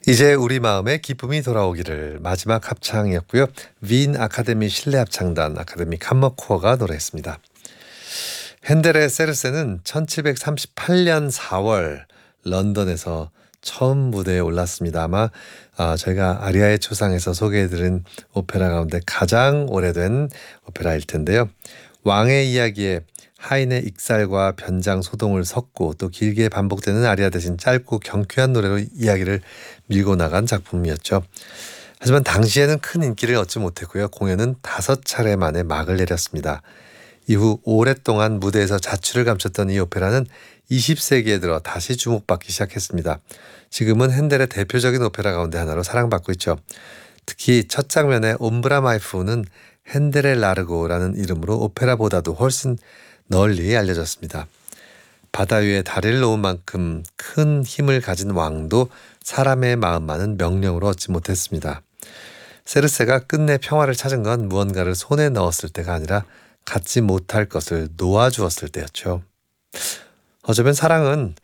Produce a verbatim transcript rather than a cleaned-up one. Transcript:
이제 우리 마음에 기쁨이 돌아오기를 마지막 합창이었고요. 윈 아카데미 실내 합창단 아카데미 캄머코어가 노래했습니다. 핸델의 세르세는 천칠백삼십팔 년 사월 런던에서 처음 무대에 올랐습니다. 아마 아, 저희가 아리아의 초상에서 소개해드린 오페라 가운데 가장 오래된 오페라일 텐데요. 왕의 이야기에 하인의 익살과 변장 소동을 섞고 또 길게 반복되는 아리아 대신 짧고 경쾌한 노래로 이야기를 밀고 나간 작품이었죠. 하지만 당시에는 큰 인기를 얻지 못했고요. 공연은 다섯 차례 만에 막을 내렸습니다. 이후 오랫동안 무대에서 자취를 감췄던 이 오페라는 이십 세기에 들어 다시 주목받기 시작했습니다. 지금은 핸델의 대표적인 오페라 가운데 하나로 사랑받고 있죠. 특히 첫 장면의 옴브라 마이푸는 핸델의 라르고라는 이름으로 오페라보다도 훨씬 널리 알려졌습니다. 바다 위에 다리를 놓은 만큼 큰 힘을 가진 왕도 사람의 마음만은 명령으로 얻지 못했습니다. 세르세가 끝내 평화를 찾은 건 무언가를 손에 넣었을 때가 아니라 갖지 못할 것을 놓아주었을 때였죠. 어쩌면 사랑은